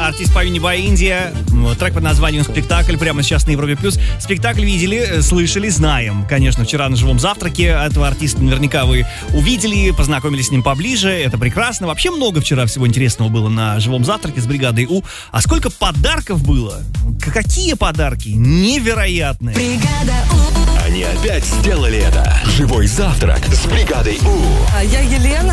артист по имени By India. Трек под названием «Спектакль» прямо сейчас на Европе+. Спектакль видели, слышали, знаем. Конечно, вчера на живом завтраке этого артиста наверняка вы увидели, познакомились с ним поближе. Это прекрасно. Вообще много вчера всего интересного было на живом завтраке с бригадой У. А сколько подарков было? Какие подарки? Невероятные. Бригада У. Они опять сделали это. Живой завтрак с бригадой У. Я Елена.